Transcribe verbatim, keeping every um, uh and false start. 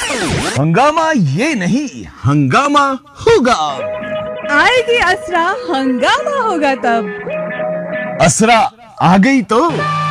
हंगामा ये नहीं, हंगामा होगा। आएगी असरा, हंगामा होगा तब। असरा आ गई तो